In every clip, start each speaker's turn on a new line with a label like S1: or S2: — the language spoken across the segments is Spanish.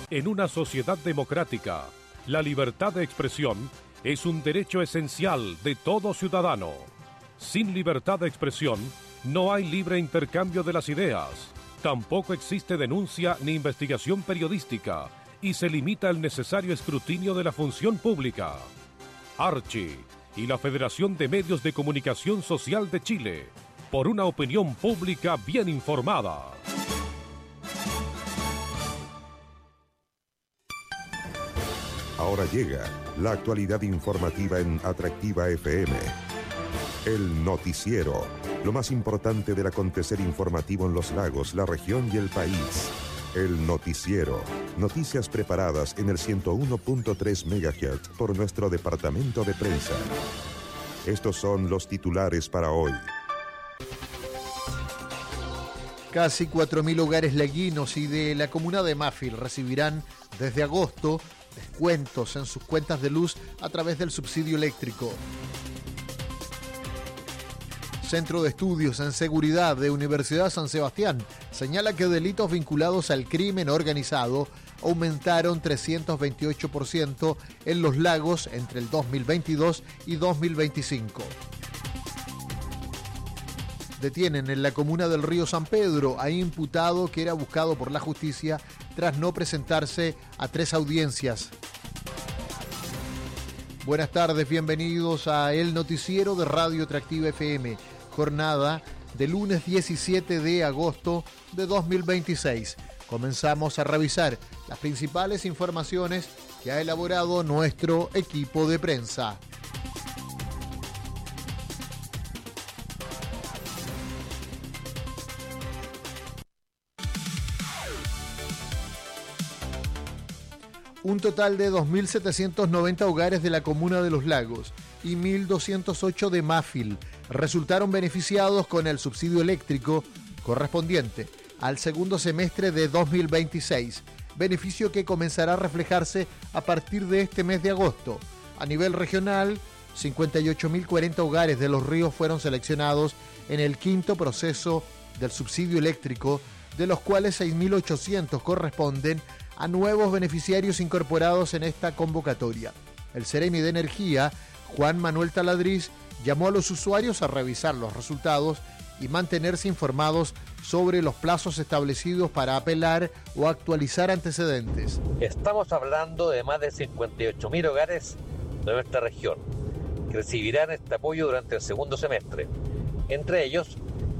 S1: En una sociedad democrática, la libertad de expresión es un derecho esencial de todo ciudadano. Sin libertad de expresión, no hay libre intercambio de las ideas. Tampoco existe denuncia ni investigación periodística y se limita el necesario escrutinio de la función pública. Archi y la Federación de Medios de Comunicación Social de Chile, por una opinión pública bien informada.
S2: Ahora llega la actualidad informativa en Atractiva FM. El noticiero, lo más importante del acontecer informativo en los lagos, la región y el país. El noticiero, noticias preparadas en el 101.3 MHz por nuestro departamento de prensa. Estos son los titulares para hoy.
S3: Casi 4.000 hogares laguinos y de la comuna de Mafil recibirán desde agosto descuentos en sus cuentas de luz a través del subsidio eléctrico. Centro de Estudios en Seguridad de Universidad San Sebastián señala que delitos vinculados al crimen organizado aumentaron 328% en los lagos entre el 2022 y 2025. Detienen en la comuna del Río San Pedro a imputado que era buscado por la justicia tras no presentarse a 3 audiencias. Buenas tardes, bienvenidos a El Noticiero de Radio Atractiva FM, jornada de lunes 17 de agosto de 2026. Comenzamos a revisar las principales informaciones que ha elaborado nuestro equipo de prensa. Un total de 2.790 hogares de la comuna de Los Lagos y 1.208 de Mafil resultaron beneficiados con el subsidio eléctrico correspondiente al segundo semestre de 2026, beneficio que comenzará a reflejarse a partir de este mes de agosto. A nivel regional, 58.040 hogares de Los Ríos fueron seleccionados en el quinto proceso del subsidio eléctrico, de los cuales 6.800 corresponden a nuevos beneficiarios incorporados en esta convocatoria. El Seremi de Energía, Juan Manuel Taladriz, llamó a los usuarios a revisar los resultados y mantenerse informados sobre los plazos establecidos para apelar o actualizar antecedentes.
S4: Estamos hablando de más de 58.000 hogares de nuestra región que recibirán este apoyo durante el segundo semestre. Entre ellos,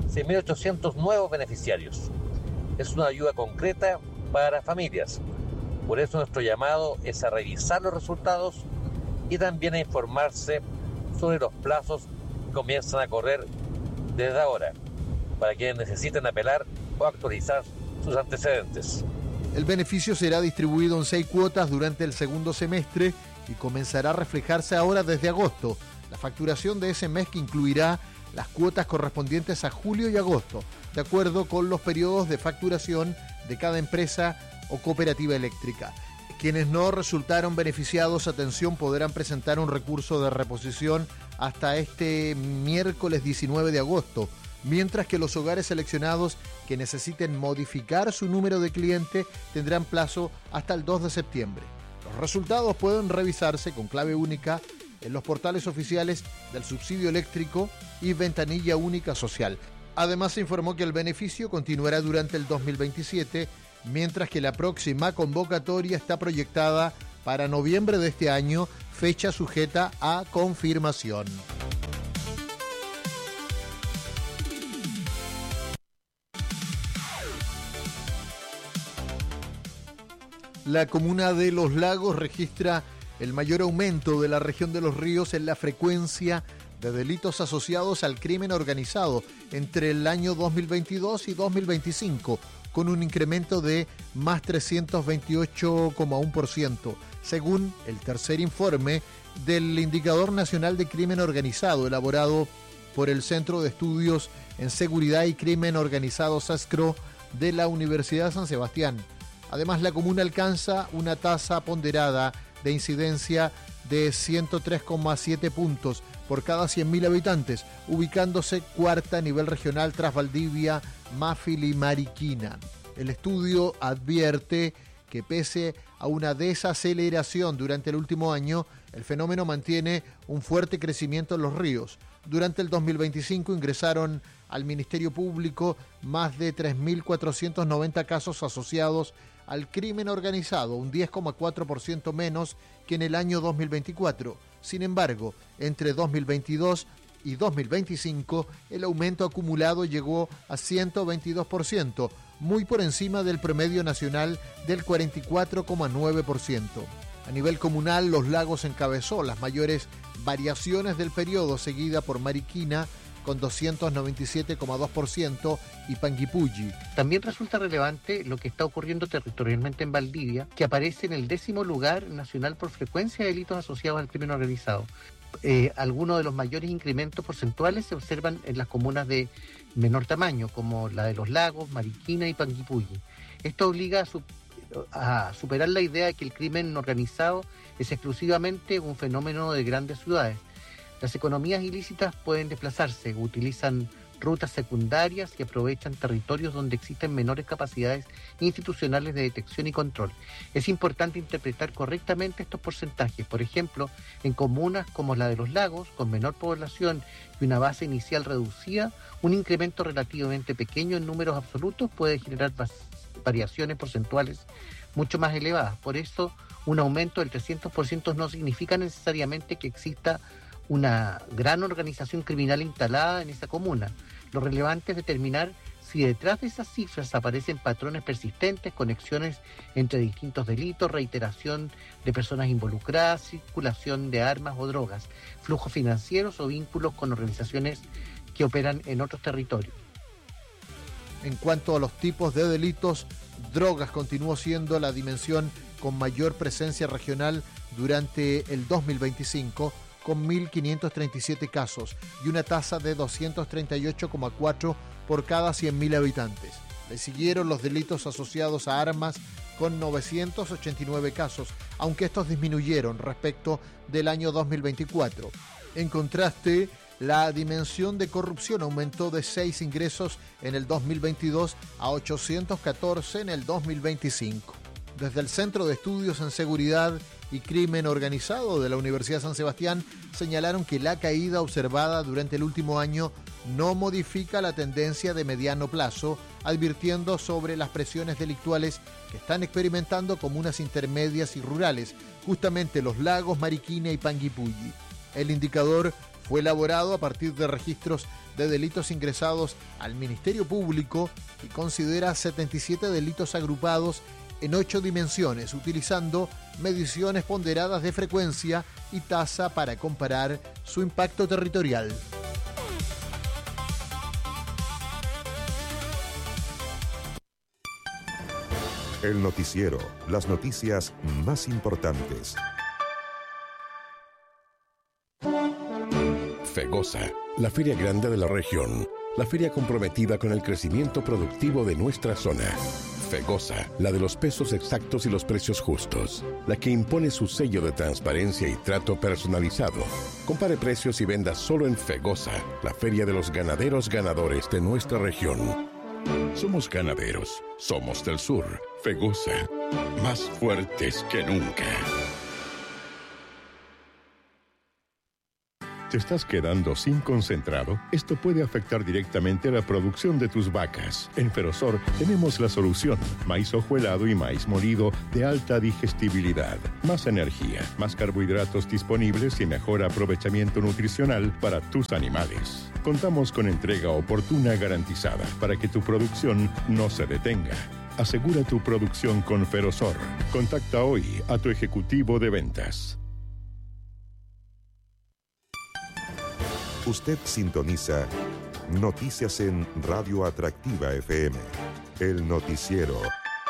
S4: 6.800 nuevos beneficiarios. Es una ayuda concreta para familias. Por eso nuestro llamado es a revisar los resultados y también a informarse sobre los plazos que comienzan a correr desde ahora, para quienes necesiten apelar o actualizar sus antecedentes.
S3: El beneficio será distribuido en 6 cuotas durante el segundo semestre y comenzará a reflejarse ahora desde agosto. La facturación de ese mes que incluirá las cuotas correspondientes a julio y agosto, de acuerdo con los periodos de facturación de cada empresa o cooperativa eléctrica. Quienes no resultaron beneficiados, atención, podrán presentar un recurso de reposición hasta este miércoles 19 de agosto, mientras que los hogares seleccionados que necesiten modificar su número de cliente tendrán plazo hasta el 2 de septiembre. Los resultados pueden revisarse con clave única en los portales oficiales del subsidio eléctrico y ventanilla única social. Además, se informó que el beneficio continuará durante el 2027, mientras que la próxima convocatoria está proyectada para noviembre de este año, fecha sujeta a confirmación. La comuna de Los Lagos registra el mayor aumento de la región de Los Ríos en la frecuencia de delitos asociados al crimen organizado entre el año 2022 y 2025, con un incremento de más 328,1%, según el tercer informe del Indicador Nacional de Crimen Organizado, elaborado por el Centro de Estudios en Seguridad y Crimen Organizado SASCRO de la Universidad San Sebastián. Además, la comuna alcanza una tasa ponderada de incidencia de 103,7 puntos por cada 100.000 habitantes, ubicándose cuarta a nivel regional tras Valdivia, Mafil y Mariquina. El estudio advierte que pese a una desaceleración durante el último año, el fenómeno mantiene un fuerte crecimiento en los ríos. Durante el 2025 ingresaron al Ministerio Público más de 3.490 casos asociados al crimen organizado, un 10,4% menos que en el año 2024. Sin embargo, entre 2022 y 2025, el aumento acumulado llegó a 122%, muy por encima del promedio nacional del 44,9%. A nivel comunal, Los Lagos encabezó las mayores variaciones del periodo, seguida por Mariquina con 297,2% y Panguipulli.
S5: También resulta relevante lo que está ocurriendo territorialmente en Valdivia, que aparece en el 10º lugar nacional por frecuencia de delitos asociados al crimen organizado. Algunos de los mayores incrementos porcentuales se observan en las comunas de menor tamaño, como la de Los Lagos, Mariquina y Panguipulli. Esto obliga a superar la idea de que el crimen organizado es exclusivamente un fenómeno de grandes ciudades. Las economías ilícitas pueden desplazarse, utilizan rutas secundarias y aprovechan territorios donde existen menores capacidades institucionales de detección y control. Es importante interpretar correctamente estos porcentajes. Por ejemplo, en comunas como la de Los Lagos, con menor población y una base inicial reducida, un incremento relativamente pequeño en números absolutos puede generar variaciones porcentuales mucho más elevadas. Por eso, un aumento del 300% no significa necesariamente que exista una gran organización criminal instalada en esa comuna. Lo relevante es determinar si detrás de esas cifras aparecen patrones persistentes, conexiones entre distintos delitos, reiteración de personas involucradas, circulación de armas o drogas, flujos financieros o vínculos con organizaciones que operan en otros territorios.
S3: En cuanto a los tipos de delitos, drogas continuó siendo la dimensión con mayor presencia regional durante el 2025, con 1.537 casos y una tasa de 238,4 por cada 100.000 habitantes. Le siguieron los delitos asociados a armas con 989 casos, aunque estos disminuyeron respecto del año 2024. En contraste, la dimensión de corrupción aumentó de 6 ingresos en el 2022 a 814 en el 2025. Desde el Centro de Estudios en Seguridad y Crimen Organizado de la Universidad San Sebastián señalaron que la caída observada durante el último año no modifica la tendencia de mediano plazo, advirtiendo sobre las presiones delictuales que están experimentando comunas intermedias y rurales, justamente Los Lagos, Mariquina y Panguipulli. El indicador fue elaborado a partir de registros de delitos ingresados al Ministerio Público y considera 77 delitos agrupados en 8 dimensiones, utilizando mediciones ponderadas de frecuencia y tasa para comparar su impacto territorial.
S2: El noticiero, las noticias más importantes.
S6: FEGOSA, la feria grande de la región, la feria comprometida con el crecimiento productivo de nuestra zona. FEGOSA, la de los pesos exactos y los precios justos, la que impone su sello de transparencia y trato personalizado. Compare precios y venda solo en FEGOSA, la feria de los ganaderos ganadores de nuestra región. Somos ganaderos, somos del sur. FEGOSA, más fuertes que nunca. ¿Te estás quedando sin concentrado? Esto puede afectar directamente la producción de tus vacas. En Ferosor tenemos la solución. Maíz hojuelado y maíz molido de alta digestibilidad. Más energía, más carbohidratos disponibles y mejor aprovechamiento nutricional para tus animales. Contamos con entrega oportuna garantizada para que tu producción no se detenga. Asegura tu producción con Ferosor. Contacta hoy a tu ejecutivo de ventas.
S2: Usted sintoniza Noticias en Radio Atractiva FM. El noticiero.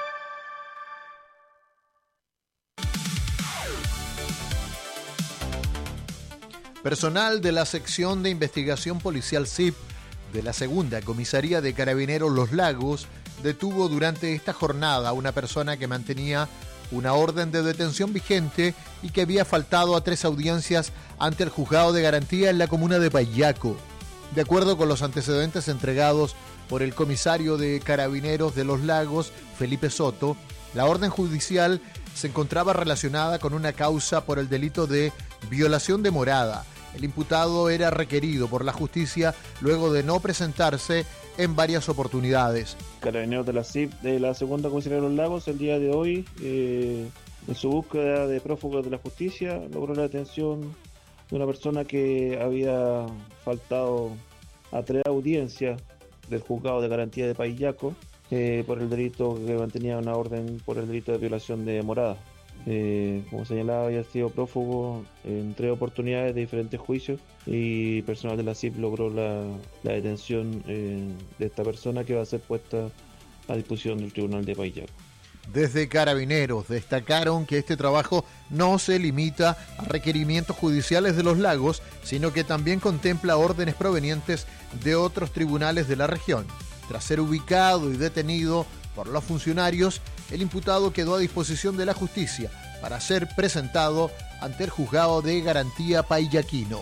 S3: Personal de la sección de investigación policial SIP de la segunda comisaría de Carabineros Los Lagos detuvo durante esta jornada a una persona que mantenía una orden de detención vigente y que había faltado a 3 audiencias ante el juzgado de garantía en la comuna de Payaco. De acuerdo con los antecedentes entregados por el comisario de Carabineros de Los Lagos, Felipe Soto, La orden judicial se encontraba relacionada con una causa por el delito de violación de morada. El imputado era requerido por la justicia luego de no presentarse en varias oportunidades.
S7: Carabineros de la CIP de la Segunda Comisaría de los Lagos el día de hoy, en su búsqueda de prófugos de la justicia, logró la detención de una persona que había faltado a 3 audiencias del juzgado de garantía de Paillaco por el delito que mantenía una orden por el delito de violación de morada. Como señalaba, había sido prófugo en 3 oportunidades de diferentes juicios y personal de la CIP logró la detención de esta persona, que va a ser puesta a disposición del Tribunal de Paillaco.
S3: Desde Carabineros destacaron que este trabajo no se limita a requerimientos judiciales de los Lagos, sino que también contempla órdenes provenientes de otros tribunales de la región. Tras ser ubicado y detenido por los funcionarios, el imputado quedó a disposición de la justicia para ser presentado ante el juzgado de garantía paillaquino.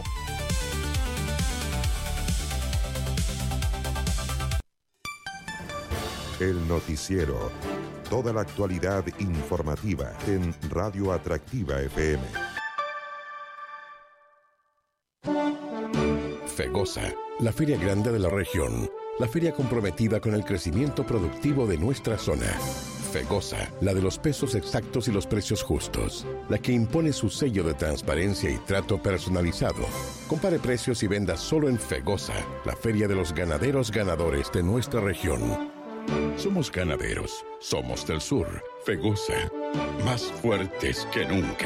S2: El noticiero. Toda la actualidad informativa en Radio Atractiva FM.
S6: FEGOSA, la feria grande de la región. La feria comprometida con el crecimiento productivo de nuestra zona. FEGOSA, la de los pesos exactos y los precios justos. La que impone su sello de transparencia y trato personalizado. Compare precios y venda solo en FEGOSA, la feria de los ganaderos ganadores de nuestra región. Somos ganaderos, somos del sur. FEGOSA, más fuertes que nunca.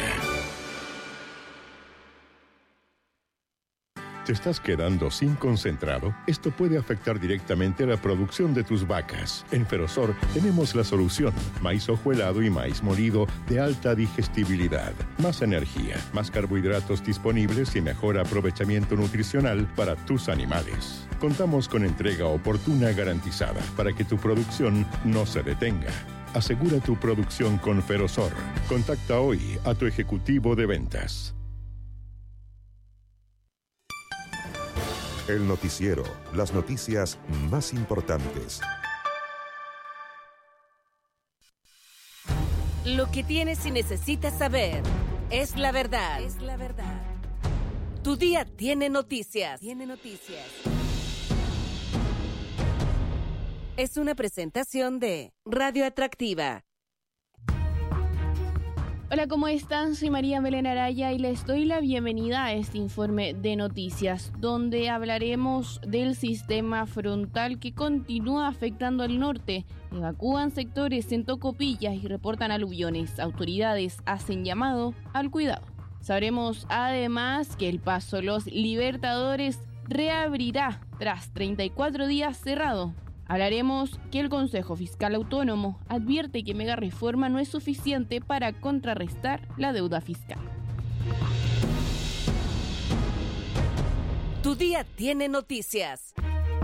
S6: ¿Te estás quedando sin concentrado? Esto puede afectar directamente la producción de tus vacas. En Ferosor tenemos la solución. Maíz hojuelado y maíz molido de alta digestibilidad. Más energía, más carbohidratos disponibles y mejor aprovechamiento nutricional para tus animales. Contamos con entrega oportuna garantizada para que tu producción no se detenga. Asegura tu producción con Ferosor. Contacta hoy a tu ejecutivo de ventas.
S2: El noticiero, las noticias más importantes.
S8: Lo que tienes y necesitas saber es la verdad. Es la verdad. Tu día tiene noticias. Es una presentación de Radio Atractiva.
S9: Hola, ¿cómo están? Soy María Belén Araya y les doy la bienvenida a este informe de noticias, donde hablaremos del sistema frontal que continúa afectando al norte. Evacúan sectores en Tocopilla y reportan aluviones. Autoridades hacen llamado al cuidado. Sabremos además que el Paso Los Libertadores reabrirá tras 34 días cerrado. Hablaremos que el Consejo Fiscal Autónomo advierte que mega reforma no es suficiente para contrarrestar la deuda fiscal.
S8: Tu día tiene noticias.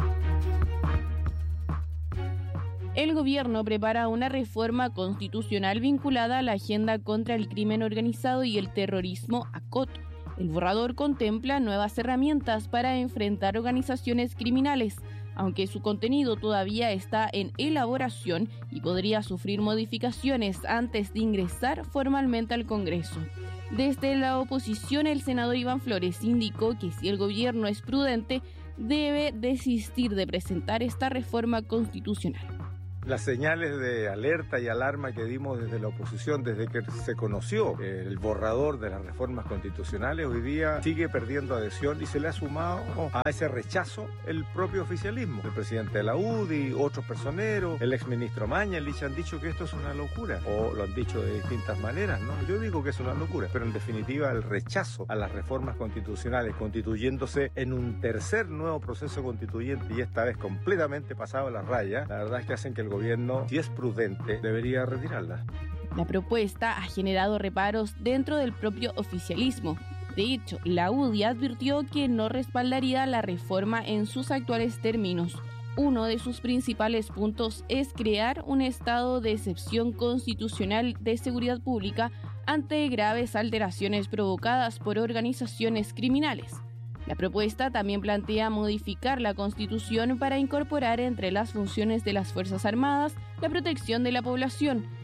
S9: El gobierno prepara una reforma constitucional vinculada a la agenda contra el crimen organizado y el terrorismo ACOT. El borrador contempla nuevas herramientas para enfrentar organizaciones criminales, aunque su contenido todavía está en elaboración y podría sufrir modificaciones antes de ingresar formalmente al Congreso. Desde la oposición, el senador Iván Flores indicó que si el gobierno es prudente, debe desistir de presentar esta reforma constitucional.
S10: Las señales de alerta y alarma que dimos desde la oposición, desde que se conoció el borrador de las reformas constitucionales, hoy día sigue perdiendo adhesión y se le ha sumado a ese rechazo el propio oficialismo. El presidente de la UDI, otros personeros, el exministro Mañalich han dicho que esto es una locura, o lo han dicho de distintas maneras, ¿no? Yo digo que es una locura, pero en definitiva el rechazo a las reformas constitucionales, constituyéndose en un tercer nuevo proceso constituyente y esta vez completamente pasado a la raya, la verdad es que hacen que el gobierno, si es prudente, debería retirarla.
S9: La propuesta ha generado reparos dentro del propio oficialismo. De hecho, la UDI advirtió que no respaldaría la reforma en sus actuales términos. Uno de sus principales puntos es crear un estado de excepción constitucional de seguridad pública ante graves alteraciones provocadas por organizaciones criminales. La propuesta también plantea modificar la Constitución para incorporar entre las funciones de las Fuerzas Armadas la protección de la población,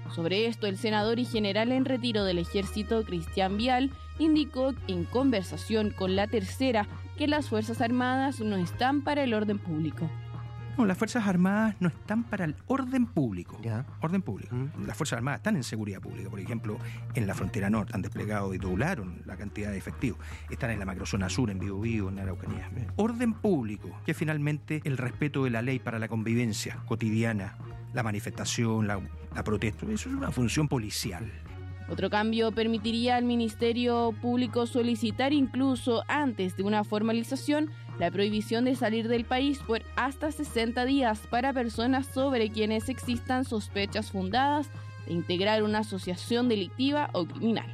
S9: Sobre esto, el senador y general en retiro del Ejército, Cristian Vial, indicó en conversación con La Tercera que las Fuerzas Armadas no están para el orden público.
S11: No, las Fuerzas Armadas no están para el orden público.
S5: Ya.
S11: Orden público. Las Fuerzas Armadas están en seguridad pública. Por ejemplo, en la frontera norte han desplegado y doblaron la cantidad de efectivos. Están en la macrozona sur, en Biobío, en Araucanía. Orden público, que finalmente el respeto de la ley para la convivencia cotidiana, la manifestación, la protesta. Eso es una función policial.
S9: Otro cambio permitiría al Ministerio Público solicitar incluso antes de una formalización la prohibición de salir del país por hasta 60 días para personas sobre quienes existan sospechas fundadas de integrar una asociación delictiva o criminal.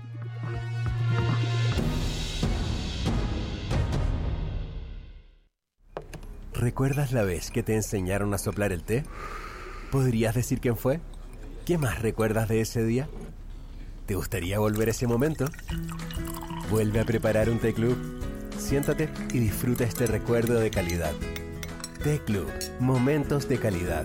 S12: ¿Recuerdas la vez que te enseñaron a soplar el té? ¿Podrías decir quién fue? ¿Qué más recuerdas de ese día? ¿Te gustaría volver a ese momento? Vuelve a preparar un té club. Siéntate y disfruta este recuerdo de calidad. Té Club, momentos de calidad.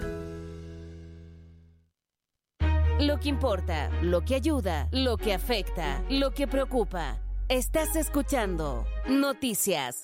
S8: Lo que importa, lo que ayuda, lo que afecta, lo que preocupa. Estás escuchando Noticias.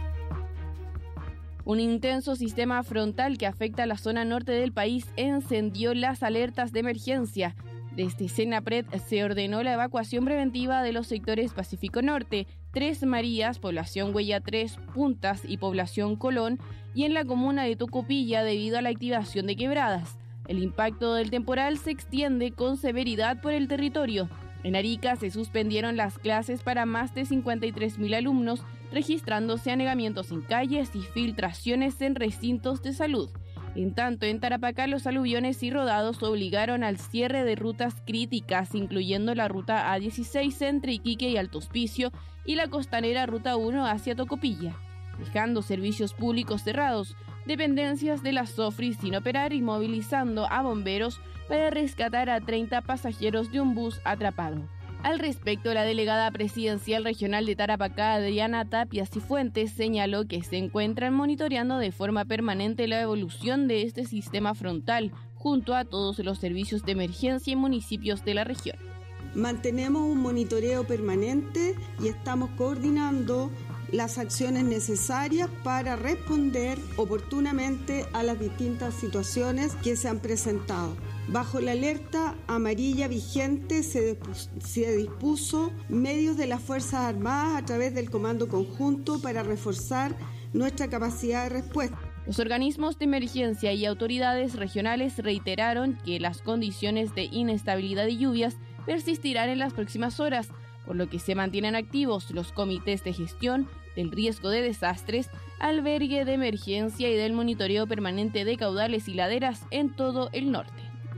S9: Un intenso sistema frontal que afecta a la zona norte del país encendió las alertas de emergencia. Desde Senapred se ordenó la evacuación preventiva de los sectores Pacífico Norte, Tres Marías, población Huella 3, Puntas y población Colón, y en la comuna de Tocopilla debido a la activación de quebradas. El impacto del temporal se extiende con severidad por el territorio. En Arica se suspendieron las clases para más de 53.000 alumnos, registrándose anegamientos en calles y filtraciones en recintos de salud. En tanto, en Tarapacá los aluviones y rodados obligaron al cierre de rutas críticas, incluyendo la ruta A16 entre Iquique y Alto Hospicio y la costanera ruta 1 hacia Tocopilla, dejando servicios públicos cerrados, dependencias de la SOFRI sin operar y movilizando a bomberos para rescatar a 30 pasajeros de un bus atrapado. Al respecto, la delegada presidencial regional de Tarapacá, Adriana Tapia Cifuentes, señaló que se encuentran monitoreando de forma permanente la evolución de este sistema frontal, junto a todos los servicios de emergencia en municipios de la región.
S13: Mantenemos un monitoreo permanente y estamos coordinando las acciones necesarias para responder oportunamente a las distintas situaciones que se han presentado. Bajo la alerta amarilla vigente se dispuso medios de las Fuerzas Armadas a través del Comando Conjunto para reforzar nuestra capacidad de respuesta.
S9: Los organismos de emergencia y autoridades regionales reiteraron que las condiciones de inestabilidad y lluvias persistirán en las próximas horas, por lo que se mantienen activos los comités de gestión del riesgo de desastres, albergue de emergencia y del monitoreo permanente de caudales y laderas en todo el norte.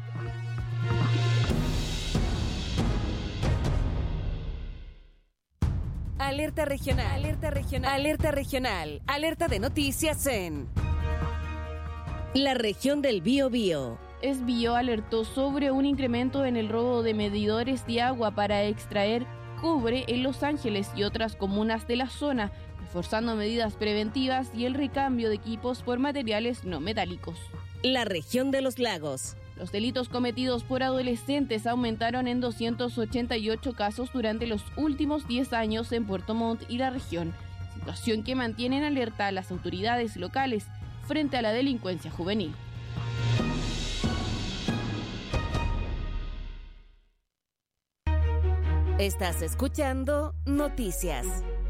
S8: Alerta regional, alerta regional, alerta regional, alerta de noticias en la región del Biobío.
S9: SBIO alertó sobre un incremento en el robo de medidores de agua para extraer cobre en Los Ángeles y otras comunas de la zona, reforzando medidas preventivas y el recambio de equipos por materiales no metálicos.
S8: La región de los lagos.
S9: Los delitos cometidos por adolescentes aumentaron en 288 casos durante los últimos 10 años en Puerto Montt y la región, situación que mantiene en alerta a las autoridades locales frente a la delincuencia juvenil.
S8: Estás escuchando Noticias.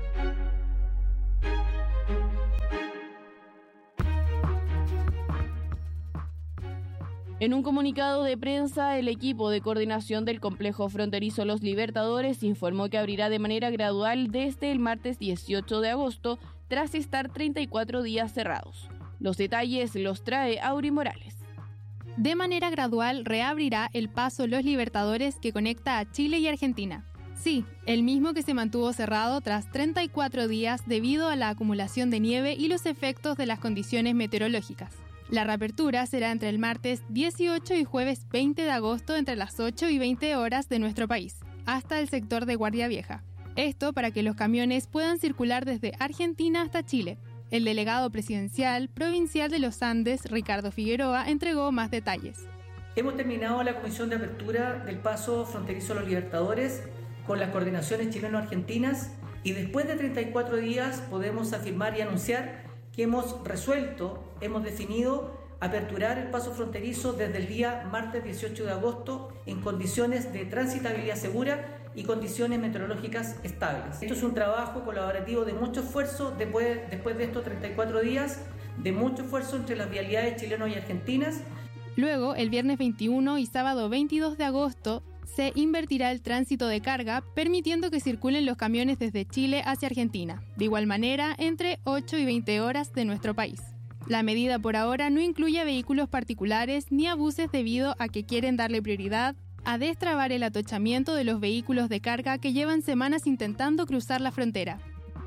S9: En un comunicado de prensa, el equipo de coordinación del complejo fronterizo Los Libertadores informó que abrirá de manera gradual desde el martes 18 de agosto, tras estar 34 días cerrados. Los detalles los trae Auri Morales.
S14: De manera gradual reabrirá el paso Los Libertadores que conecta a Chile y Argentina. Sí, el mismo que se mantuvo cerrado tras 34 días debido a la acumulación de nieve y los efectos de las condiciones meteorológicas. La reapertura será entre el martes 18 y jueves 20 de agosto entre las 8 y 20 horas de nuestro país, hasta el sector de Guardia Vieja. Esto para que los camiones puedan circular desde Argentina hasta Chile. El delegado presidencial provincial de los Andes, Ricardo Figueroa, entregó más detalles.
S15: Hemos terminado la comisión de apertura del paso fronterizo a los Libertadores con las coordinaciones chileno-argentinas y después de 34 días podemos afirmar y anunciar que hemos definido aperturar el paso fronterizo desde el día martes 18 de agosto en condiciones de transitabilidad segura y condiciones meteorológicas estables. Esto es un trabajo colaborativo de mucho esfuerzo después de estos 34 días, de mucho esfuerzo entre las vialidades chilenas y argentinas.
S14: Luego, el viernes 21 y sábado 22 de agosto, se invertirá el tránsito de carga, permitiendo que circulen los camiones desde Chile hacia Argentina. De igual manera, entre 8 y 20 horas de nuestro país. La medida por ahora no incluye a vehículos particulares ni a buses debido a que quieren darle prioridad a destrabar el atochamiento de los vehículos de carga que llevan semanas intentando cruzar la frontera.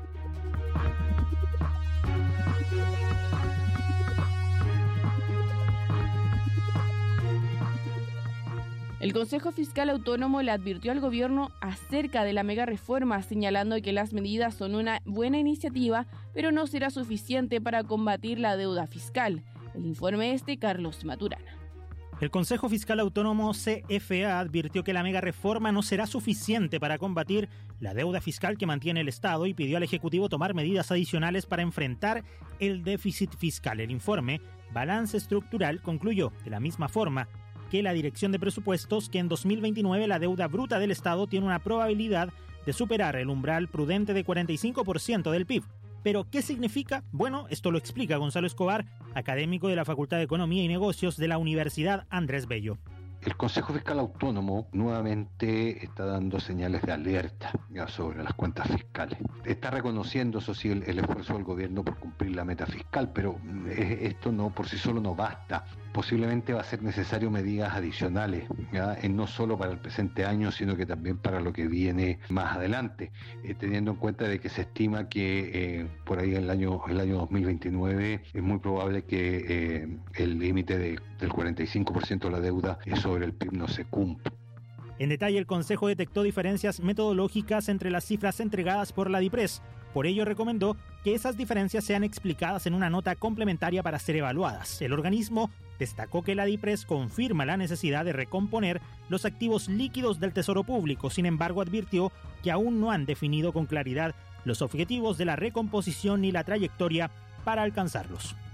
S9: El Consejo Fiscal Autónomo le advirtió al gobierno acerca de la mega reforma, señalando que las medidas son una buena iniciativa, pero no será suficiente para combatir la deuda fiscal. El informe es de Carlos Maturana.
S16: El Consejo Fiscal Autónomo CFA advirtió que la mega reforma no será suficiente para combatir la deuda fiscal que mantiene el Estado y pidió al Ejecutivo tomar medidas adicionales para enfrentar el déficit fiscal. El informe Balance Estructural concluyó de la misma forma que la Dirección de Presupuestos que en 2029 la deuda bruta del Estado tiene una probabilidad de superar el umbral prudente de 45% del PIB. ¿Pero qué significa? Bueno, esto lo explica Gonzalo Escobar, académico de la Facultad de Economía y Negocios de la Universidad Andrés Bello.
S17: El Consejo Fiscal Autónomo nuevamente está dando señales de alerta sobre las cuentas fiscales. Está reconociendo, eso sí, el esfuerzo del gobierno por cumplir la meta fiscal, pero esto no por sí solo no basta. Posiblemente va a ser necesario medidas adicionales, no solo para el presente año, sino que también para lo que viene más adelante, teniendo en cuenta de que se estima que por ahí el año 2029 es muy probable que el límite del 45% de la deuda sobre el PIB no se cumpla.
S16: En detalle, el Consejo detectó diferencias metodológicas entre las cifras entregadas por la DIPRES. Por ello, recomendó que esas diferencias sean explicadas en una nota complementaria para ser evaluadas. El organismo destacó que la DIPRES confirma la necesidad de recomponer los activos líquidos del Tesoro Público. Sin embargo, advirtió que aún no han definido con claridad los objetivos de la recomposición ni la trayectoria para alcanzarlos.